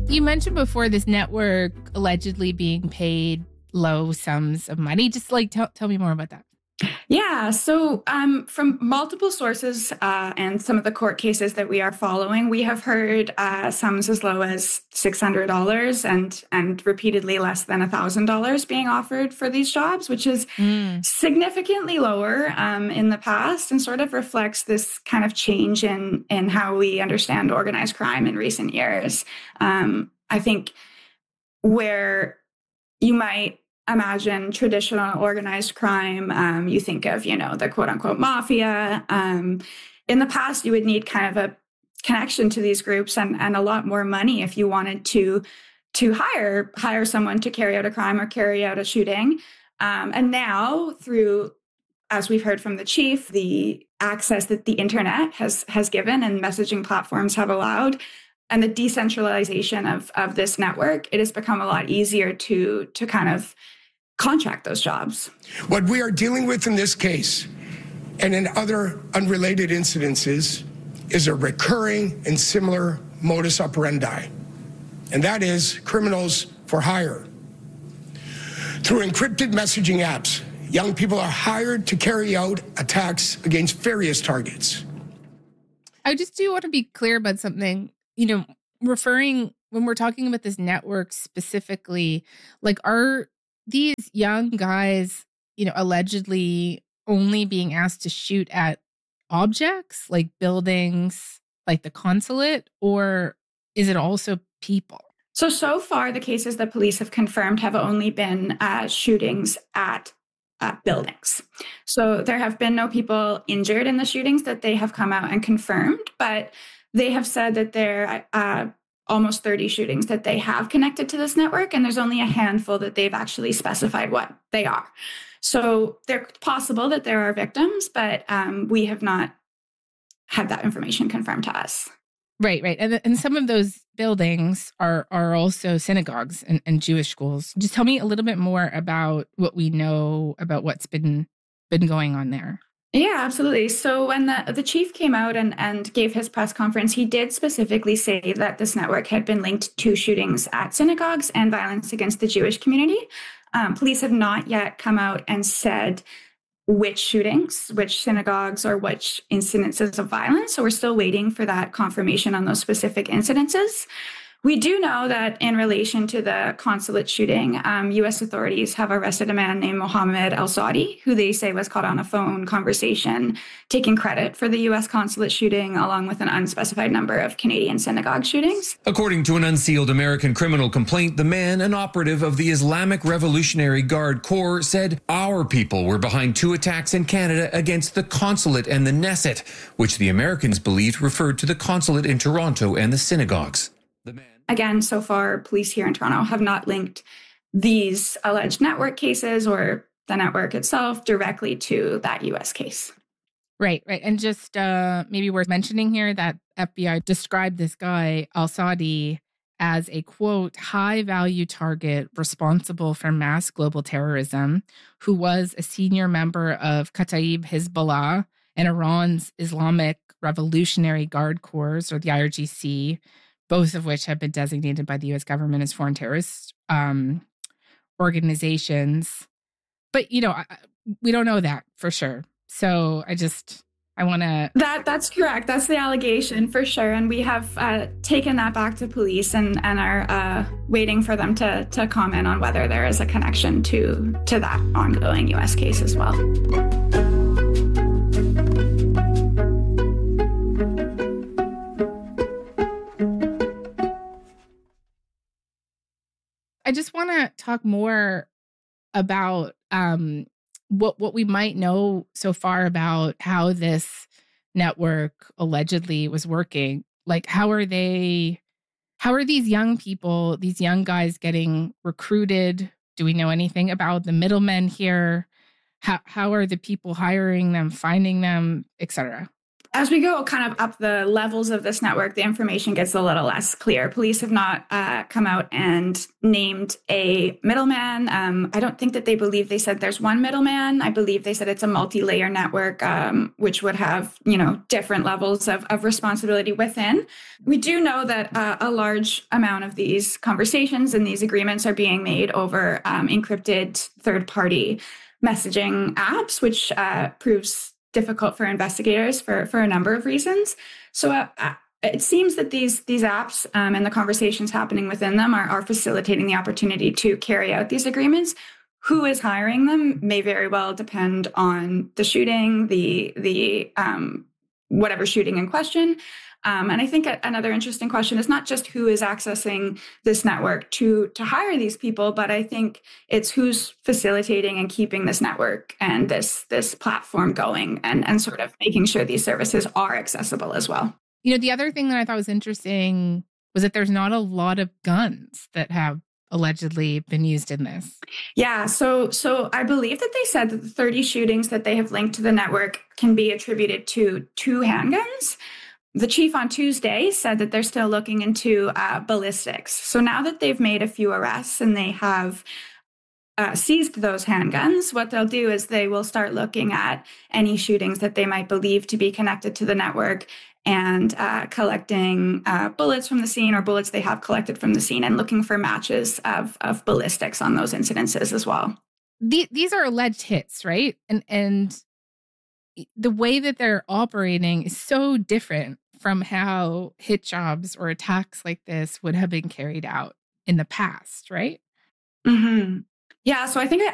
You mentioned before this network allegedly being paid low sums of money. Just like tell me more about that. Yeah, so from multiple sources and some of the court cases that we are following, we have heard sums as low as $600 and repeatedly less than $1,000 being offered for these jobs, which is significantly lower in the past and sort of reflects this kind of change in how we understand organized crime in recent years. I think where you might imagine traditional organized crime, you think of, the quote unquote mafia. In the past, you would need kind of a connection to these groups and a lot more money if you wanted to hire someone to carry out a crime or carry out a shooting. And now through, as we've heard from the chief, the access that the internet has given and messaging platforms have allowed, and the decentralization of this network, it has become a lot easier to kind of contract those jobs. What we are dealing with in this case and in other unrelated incidences is a recurring and similar modus operandi, and that is criminals for hire. Through encrypted messaging apps, young people are hired to carry out attacks against various targets. I just do want to be clear about something, when we're talking about this network specifically, like are these young guys, allegedly only being asked to shoot at objects like buildings, like the consulate, or is it also people? So far, the cases that police have confirmed have only been shootings at buildings. So there have been no people injured in the shootings that they have come out and confirmed, but they have said that there are almost 30 shootings that they have connected to this network, and there's only a handful that they've actually specified what they are. So it's possible that there are victims, but we have not had that information confirmed to us. Right. And some of those buildings are also synagogues and Jewish schools. Just tell me a little bit more about what we know about what's been going on there. Yeah, absolutely. So when the chief came out and gave his press conference, he did specifically say that this network had been linked to shootings at synagogues and violence against the Jewish community. Police have not yet come out and said which shootings, which synagogues, or which incidences of violence. So we're still waiting for that confirmation on those specific incidences. We do know that in relation to the consulate shooting, U.S. authorities have arrested a man named Mohammed El-Saudi, who they say was caught on a phone conversation, taking credit for the U.S. consulate shooting, along with an unspecified number of Canadian synagogue shootings. According to an unsealed American criminal complaint, the man, an operative of the Islamic Revolutionary Guard Corps, said our people were behind 2 attacks in Canada against the consulate and the Knesset, which the Americans believed referred to the consulate in Toronto and the synagogues. Again, so far, police here in Toronto have not linked these alleged network cases or the network itself directly to that U.S. case. Right. And just maybe worth mentioning here that FBI described this guy, El-Saudi, as a, quote, high-value target responsible for mass global terrorism, who was a senior member of Kataib Hezbollah and Iran's Islamic Revolutionary Guard Corps, or the IRGC, both of which have been designated by the U.S. government as foreign terrorist organizations. But, we don't know that for sure. So I want to... That's correct. That's the allegation for sure. And we have taken that back to police and are waiting for them to comment on whether there is a connection to that ongoing U.S. case as well. I just want to talk more about what we might know so far about how this network allegedly was working. Like, how are these young people, these young guys getting recruited? Do we know anything about the middlemen here? How are the people hiring them, finding them, etc.? As we go kind of up the levels of this network, the information gets a little less clear. Police have not come out and named a middleman. I don't think that they said there's one middleman. I believe they said it's a multi-layer network, which would have, different levels of responsibility within. We do know that a large amount of these conversations and these agreements are being made over encrypted third-party messaging apps, which proves difficult for investigators for a number of reasons. So it seems that these apps and the conversations happening within them are facilitating the opportunity to carry out these agreements. Who is hiring them may very well depend on the shooting, the whatever shooting in question. And I think another interesting question is not just who is accessing this network to hire these people, but I think it's who's facilitating and keeping this network and this platform going and sort of making sure these services are accessible as well. The other thing that I thought was interesting was that there's not a lot of guns that have allegedly been used in this. Yeah, so I believe that they said that the 30 shootings that they have linked to the network can be attributed to 2 handguns. The chief on Tuesday said that they're still looking into ballistics. So now that they've made a few arrests and they have seized those handguns, what they'll do is they will start looking at any shootings that they might believe to be connected to the network and collecting bullets from the scene or bullets they have collected from the scene and looking for matches of ballistics on those incidences as well. These are alleged hits, right? And the way that they're operating is so different from how hit jobs or attacks like this would have been carried out in the past, right? Mm-hmm. Yeah, so I think